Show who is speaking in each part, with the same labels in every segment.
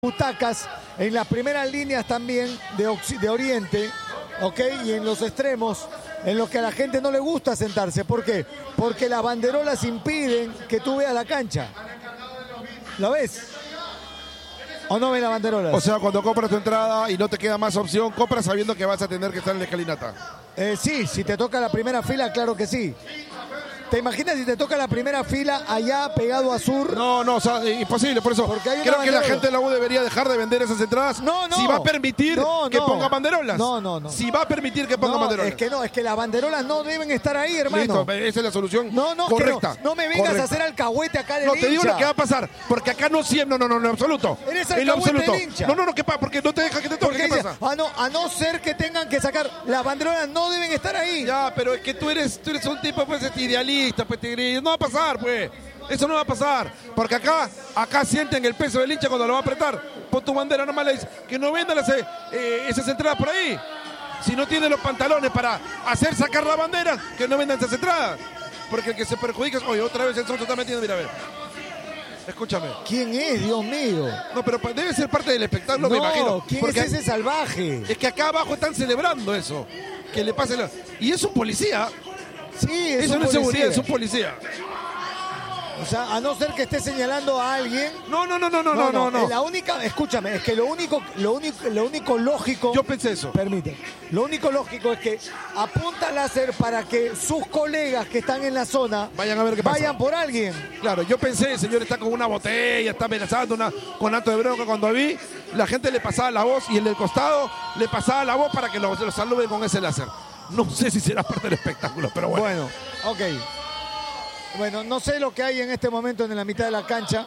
Speaker 1: butacas en las primeras líneas también de Oriente, ¿ok? Y en los extremos, en los que a la gente no le gusta sentarse. ¿Por qué? Porque las banderolas impiden que tú veas la cancha. ¿Lo ves? ¿O no ves las banderolas?
Speaker 2: O sea, cuando compras tu entrada y no te queda más opción, compras sabiendo que vas a tener que estar en la escalinata.
Speaker 1: Sí, si te toca la primera fila, claro que sí. ¿Te imaginas si te toca la primera fila allá pegado a Sur?
Speaker 2: No, o sea, imposible, por eso. Creo que la gente de la U debería dejar de vender esas entradas.
Speaker 1: No.
Speaker 2: Si va a permitir que ponga banderolas.
Speaker 1: No.
Speaker 2: Si va a permitir que ponga banderolas.
Speaker 1: Es que las banderolas no deben estar ahí, hermano.
Speaker 2: Listo, esa es la solución correcta.
Speaker 1: No me vengas a hacer alcahuete acá del hincha.
Speaker 2: No, te digo lo que va a pasar, porque acá no siempre, no, en absoluto.
Speaker 1: Eres
Speaker 2: en lo absoluto.
Speaker 1: Del hincha.
Speaker 2: No, ¿qué pasa? Porque no te deja que te toque, ¿qué pasa?
Speaker 1: A no ser que tengan que sacar, las banderolas no deben estar ahí.
Speaker 2: Ya, pero es que tú eres un tipo, pues, idealista, pues, tigrillo. No va a pasar, pues. Eso no va a pasar. Porque acá sienten el peso del hincha cuando lo va a apretar. Pon tu bandera, nomás le dices que no vendan esas entradas por ahí. Si no tiene los pantalones para hacer sacar la bandera, que no vendan esas entradas. Porque el que se perjudica es, oye, otra vez el Soto está metiendo, mira, a ver. Escúchame.
Speaker 1: ¿Quién es, Dios mío?
Speaker 2: No, pero debe ser parte del espectáculo, me imagino.
Speaker 1: ¿Quién es ese salvaje?
Speaker 2: Es que acá abajo están celebrando eso. Que le pase y es un policía.
Speaker 1: Sí,
Speaker 2: eso no es seguridad, es un policía.
Speaker 1: O sea, a no ser que esté señalando a alguien.
Speaker 2: No.
Speaker 1: La única, escúchame, es que lo único lógico.
Speaker 2: Yo pensé eso.
Speaker 1: Permite. Lo único lógico es que apunta láser para que sus colegas que están en la zona
Speaker 2: vayan a ver qué pasa.
Speaker 1: Vayan por alguien.
Speaker 2: Claro, yo pensé, el señor está con una botella, está amenazando con acto de bronca. Cuando vi, la gente le pasaba la voz y el del costado le pasaba la voz para que lo saluden con ese láser. No sé si será parte del espectáculo, pero bueno.
Speaker 1: Bueno, ok. Bueno, no sé lo que hay en este momento en la mitad de la cancha.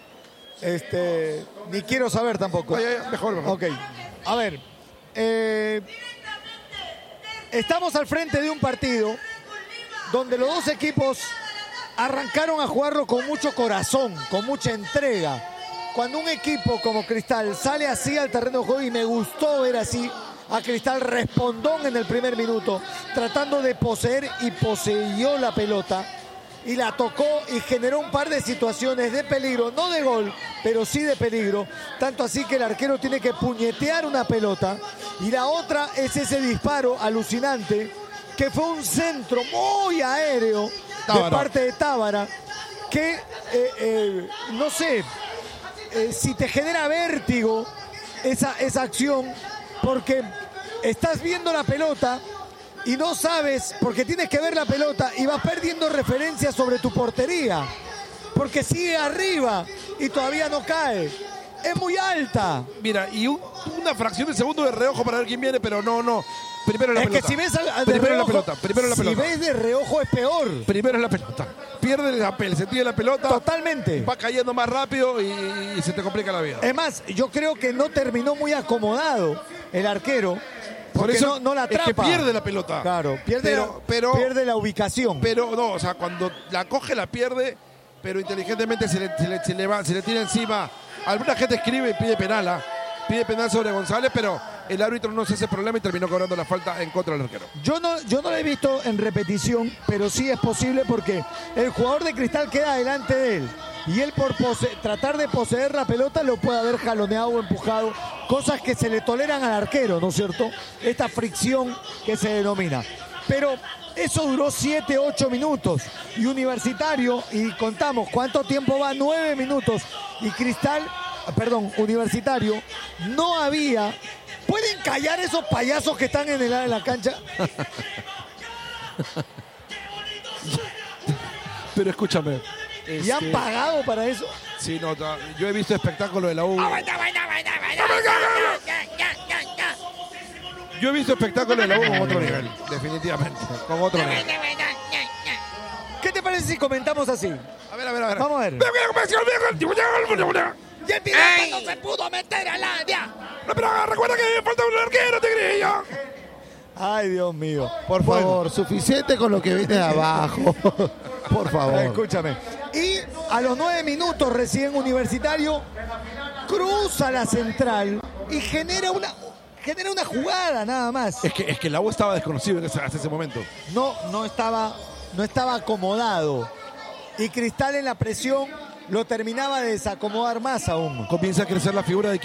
Speaker 1: Ni quiero saber tampoco.
Speaker 2: Mejor.
Speaker 1: Ok. A ver. Estamos al frente de un partido donde los dos equipos arrancaron a jugarlo con mucho corazón, con mucha entrega. Cuando un equipo como Cristal sale así al terreno de juego, y me gustó ver así a Cristal respondón en el primer minuto, tratando de poseer, y poseyó la pelota y la tocó y generó un par de situaciones de peligro, no de gol, pero sí de peligro, tanto así que el arquero tiene que puñetear una pelota, y la otra es ese disparo alucinante que fue un centro muy aéreo de parte de Tábara, que no sé si te genera vértigo esa acción, porque estás viendo la pelota y no sabes, porque tienes que ver la pelota y vas perdiendo referencia sobre tu portería, porque sigue arriba y todavía no cae. Es muy alta.
Speaker 2: Mira, y una fracción de segundo de reojo para ver quién viene, pero no. Primero la pelota.
Speaker 1: Es que si ves
Speaker 2: primero la pelota.
Speaker 1: Si ves de reojo es peor.
Speaker 2: Primero es la pelota. Pierde el sentido de la pelota.
Speaker 1: Totalmente.
Speaker 2: Va cayendo más rápido y se te complica la vida.
Speaker 1: Es más, yo creo que no terminó muy acomodado el arquero. Por eso no la atrapa.
Speaker 2: Es que pierde la pelota.
Speaker 1: Claro, pierde la ubicación.
Speaker 2: Pero no, o sea, cuando la coge la pierde, pero inteligentemente se le tira encima. Alguna gente escribe y pide penal sobre González, pero el árbitro no se hace problema y terminó cobrando la falta en contra del arquero.
Speaker 1: Yo no la he visto en repetición, pero sí es posible porque el jugador de Cristal queda delante de él. Y él por tratar de poseer la pelota lo puede haber jaloneado o empujado, cosas que se le toleran al arquero, ¿no es cierto? Esta fricción que se denomina. Pero eso duró 7, 8 minutos. Y Universitario, y contamos cuánto tiempo va, 9 minutos. Y Universitario, no había... ¿Pueden callar esos payasos que están en la cancha?
Speaker 2: Pero escúchame.
Speaker 1: ¿Y han pagado para eso?
Speaker 2: Sí, no, yo he visto espectáculos de la U. Yo he visto espectáculos de la U con otro nivel, definitivamente, con otro nivel.
Speaker 1: ¿Qué te parece si comentamos así?
Speaker 2: A ver.
Speaker 1: Vamos a ver. Y el pirata no se pudo meter al área.
Speaker 2: No, pero recuerda que falta un arquero, tigrillo.
Speaker 1: Ay, Dios mío.
Speaker 3: Por favor, suficiente con lo que viene de abajo. Por favor.
Speaker 1: Escúchame. Y a los 9 minutos recién Universitario cruza la central y genera una jugada nada más.
Speaker 2: Es que el agua estaba desconocido hasta ese momento.
Speaker 1: No estaba acomodado. Y Cristal en la presión lo terminaba de desacomodar más aún.
Speaker 2: Comienza a crecer la figura de